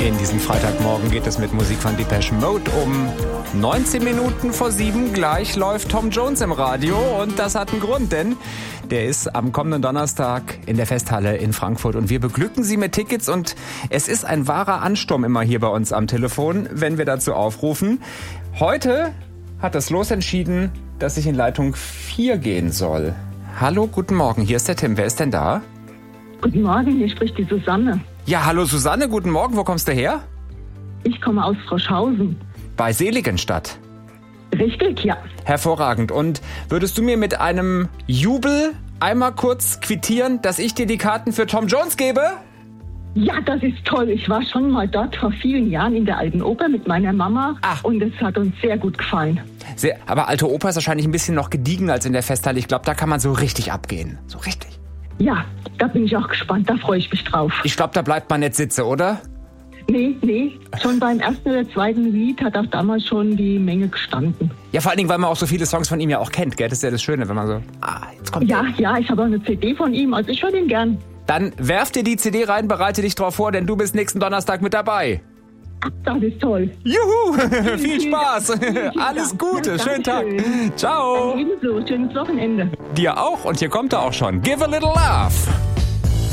In diesem Freitagmorgen geht es mit Musik von Depeche Mode um 19 Minuten vor 7. Gleich läuft Tom Jones im Radio und das hat einen Grund, denn der ist am kommenden Donnerstag in der Festhalle in Frankfurt und wir beglücken Sie mit Tickets und es ist ein wahrer Ansturm immer hier bei uns am Telefon, wenn wir dazu aufrufen. Heute hat das Los entschieden, dass ich in Leitung 4 gehen soll. Hallo, guten Morgen, hier ist der Tim. Wer ist denn da? Guten Morgen, hier spricht die Susanne. Ja, hallo Susanne, guten Morgen. Wo kommst du her? Ich komme aus Froschhausen. Bei Seligenstadt. Richtig, ja. Hervorragend. Und würdest du mir mit einem Jubel einmal kurz quittieren, dass ich dir die Karten für Tom Jones gebe? Ja, das ist toll. Ich war schon mal dort vor vielen Jahren in der Alten Oper mit meiner Mama. Ach. Und es hat uns sehr gut gefallen. Aber Alte Oper ist wahrscheinlich ein bisschen noch gediegener als in der Festhalle. Ich glaube, da kann man so richtig abgehen. So richtig. Ja, da bin ich auch gespannt. Da freue ich mich drauf. Ich glaube, da bleibt man nicht sitzen, oder? Nee. Schon beim ersten oder zweiten Lied hat auch damals schon die Menge gestanden. Ja, vor allen Dingen, weil man auch so viele Songs von ihm ja auch kennt, gell? Das ist ja das Schöne, wenn man so, jetzt kommt der. Ja, ich habe auch eine CD von ihm, also ich höre den gern. Dann werf dir die CD rein, bereite dich drauf vor, denn du bist nächsten Donnerstag mit dabei. Das ist toll. Juhu, viel Spaß. Alles Gute, schönen Tag. Ciao. Ebenso, schönes Wochenende. Dir auch und hier kommt er auch schon. Give a little love.